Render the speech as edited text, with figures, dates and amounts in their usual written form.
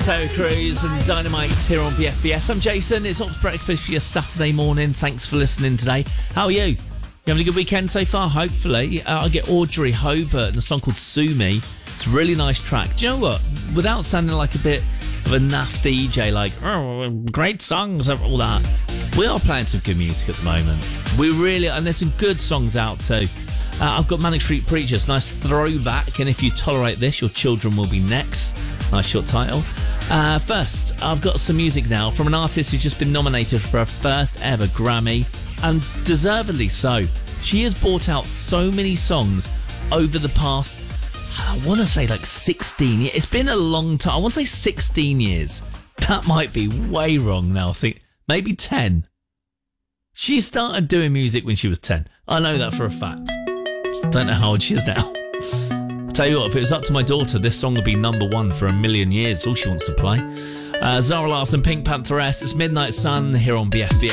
Terry Crews and Dynamite here on BFBS. I'm Jason. It's Ops Breakfast for your Saturday morning. Thanks for listening today. How are you? You having a good weekend so far? Hopefully. I get Audrey Hobart and a song called Sue Me. It's a really nice track. Do you know what? Without sounding like a bit of a naff DJ, like, oh, great songs, all that, we are playing some good music at the moment. We really, and there's some good songs out too. I've got Manic Street Preachers, nice throwback, and If You Tolerate This, Your Children Will Be Next. Nice short title. First, I've got some music now from an artist who's just been nominated for her first ever Grammy, and deservedly so. She has brought out so many songs over the past, I want to say like 16 years. It's been a long time. I want to say 16 years. That might be way wrong now. I think maybe 10. She started doing music when she was 10. I know that for a fact. Just don't know how old she is now. Tell you what, if it was up to my daughter, this song would be number one for a million years. All she wants to play. Zara Larsson, Pink Pantheress. It's Midnight Sun here on BFBS.